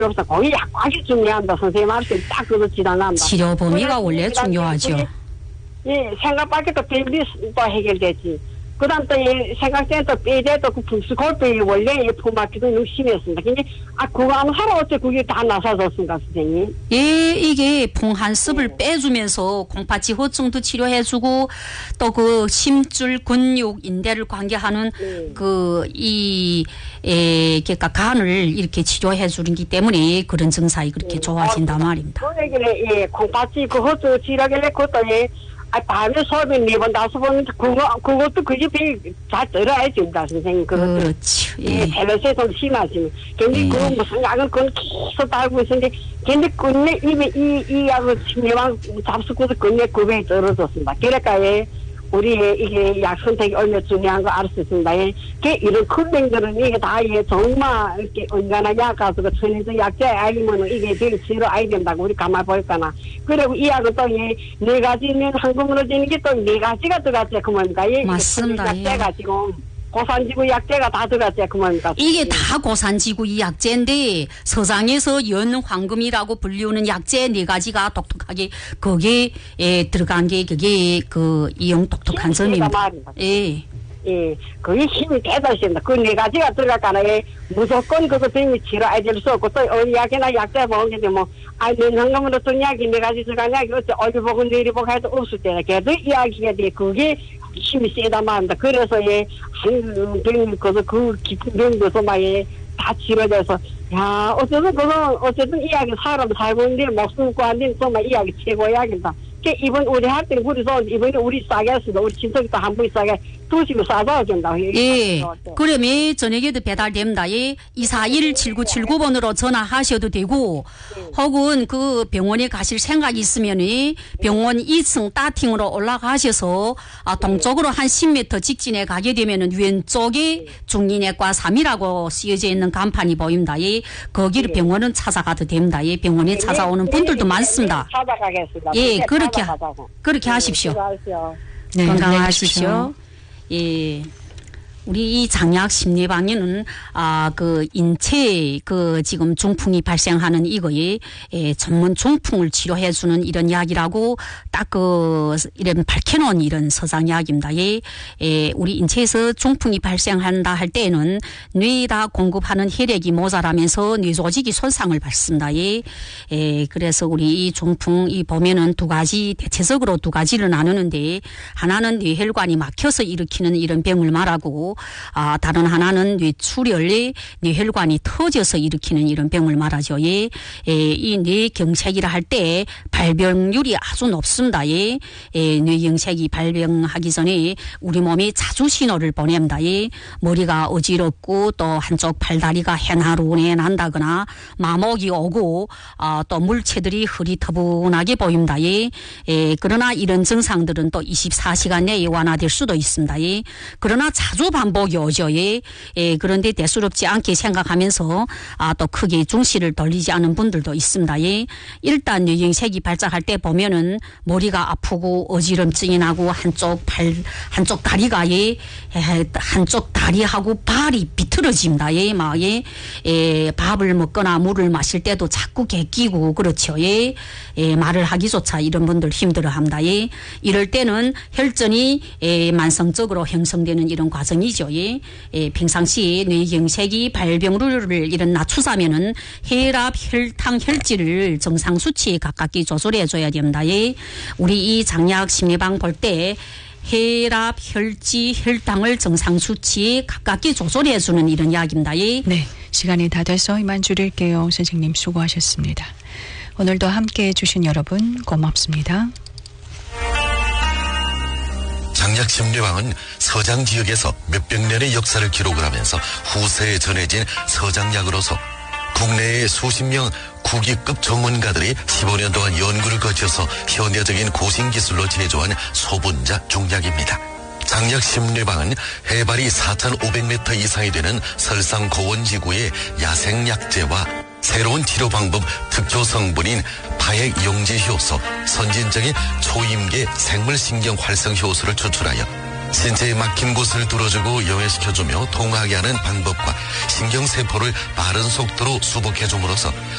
그래서 거의 약하게 중요한다. 선생님 말씀 딱 그거 지당한다. 치료 범위가 원래 중요하죠. 예, 생각밖에 또 변비 또 해결되지. 그 다음 또 생각된 또 뼈대도 그 불수골뼈이 원래 품막히도 너무 심했습니다. 근데, 그거 안 하러 어째 그게 다 나사졌습니까, 선생님? 예, 이게 봉한습을 빼주면서 공파지호증도 치료해주고, 또 그 심줄, 근육, 인대를 관계하는 그러니까 간을 이렇게 치료해주는 기 때문에 그런 증상이 그렇게 좋아진단 말입니다. 예, 공파지 그 호주 치료하길래 그것도 밤에 수업에 4번, 5번, 그것도 그게 잘 들어야 됩니다, 선생님. 그렇죠. 예. 텔레스에 좀 심하지. 근데 그 무슨 약은 그건 계속 달고 있었는데, 근데 끝내 입에 이 약을 침례방 잡수고도 끝내 급에 떨어졌습니다. 그러니까 우리 이게 약 선택이 얼마나 중요한 거 알 수 있습니다. 이런 큰 병들은 이게 다 정말 이렇게 언간하게 가서 천혜적 약제 아니면 이게 되게 치료 아야 된다고 우리 가만 볼까나. 그리고 이 약은 또 네 가지는 한꺼번에 되는 게 또 네 가지가 들어갔지 그 뭡니까? 맞습니다. 약제가 지금 고산지구 약제가 다 들어갔지 그 뭡니까? 이게 다 고산지구 이 약제인데 서장에서 연황금이라고 불리우는 약제 4가지가 독특하게 거기에 들어간 게 그게 그 이용 독특한 점입니다. 예. 예, 그게 힘이 대단하십니다. 그 4가지가 들어가니까 무조건 그거 때문에 치료해야 될 수 없고 또 어디 약이나 약제 먹는데 면상금으로 또 약이 4가지 들어간 약이 어째 어디 보고 내리 보고 해도 없을 때는 걔도 이야기가 돼. 그게 힘이 세다 말입니다. 그래서 한 병, 그 깊은 병도서 다 치료돼서 어쨌든 이야기 사람 살고 있는데 목숨 구한데 정말 이야기 최고 이야기다. 이번 우리 할 때는 그래서 이번에 우리 싸게 했습니다. 우리 친척도 한 분이 싸게 2식을 싸줘야 된다. 예. 그러면 저녁에도 배달됩니다. 241-7979번으로 전화하셔도 되고, 혹은 그 병원에 가실 생각이 있으면 병원 2층 따팅으로 올라가셔서 동쪽으로 한 10m 직진에 가게 되면은 왼쪽에 중리내과 3이라고 쓰여져 있는 간판이 보입니다. 거기를 병원은 찾아가도 됩니다. 병원에 찾아오는 분들도 많습니다. 찾아가겠습니다. 예, 그렇게 하십시오. 네, 건강하십시오. 예. 우리 이 장약 심리방에는 그 인체에 그 지금 중풍이 발생하는 이거에 전문 중풍을 치료해주는 이런 약이라고 딱 그 이런 밝혀놓은 이런 서장약입니다. 우리 인체에서 중풍이 발생한다 할 때에는 뇌에다 공급하는 혈액이 모자라면서 뇌 조직이 손상을 받습니다. 그래서 우리 이 중풍 이 보면은 대체적으로 2가지를 나누는데 하나는 뇌혈관이 막혀서 일으키는 이런 병을 말하고 다른 하나는 뇌출혈, 뇌혈관이 터져서 일으키는 이런 병을 말하죠. 이 뇌경색이라 할 때 발병률이 아주 높습니다. 뇌경색이 발병하기 전에 우리 몸이 자주 신호를 보냅니다. 머리가 어지럽고 또 한쪽 팔다리가 해나루내 난다거나 마목이 오고 또 물체들이 흐릿터분하게 보입니다. 그러나 이런 증상들은 또 24시간 내에 완화될 수도 있습니다. 그러나 자주 반복이 오죠. 그런데 대수롭지 않게 생각하면서 또 크게 중시를 돌리지 않은 분들도 있습니다. 일단 뇌경색이 발작할 때 보면은 머리가 아프고 어지럼증이 나고 한쪽 다리가 한쪽 다리하고 발이 비틀어집니다. 밥을 먹거나 물을 마실 때도 자꾸 개끼고 그렇죠. 말을 하기조차 이런 분들 힘들어합니다. 이럴 때는 혈전이 만성적으로 형성되는 이런 과정이죠. 평상시 뇌경색이 발병률을 이런 낮추자면은 혈압, 혈당, 혈질을 정상 수치에 가깝게 조절해 줘야 됩니다. 우리 이 장약 심리방 볼 때 혈압, 혈지, 혈당을 정상 수치에 가깝게 조절해 주는 이런 약입니다. 네, 시간이 다 돼서 이만 줄일게요. 선생님 수고하셨습니다. 오늘도 함께해 주신 여러분 고맙습니다. 장약 심리방은 서장 지역에서 몇백 년의 역사를 기록을 하면서 후세에 전해진 서장약으로서 국내의 수십 명 국위급 전문가들이 15년 동안 연구를 거쳐서 현대적인 고신기술로 제조한 소분자 중약입니다. 장약 심리방은 해발이 4,500m 이상이 되는 설상 고원지구의 야생약재와 새로운 치료 방법 특효 성분인 파액 용지 효소, 선진적인 초임계 생물신경 활성 효소를 추출하여 신체에 막힌 곳을 뚫어주고 여회시켜주며 통하게 하는 방법과 신경세포를 빠른 속도로 수복해줌으로써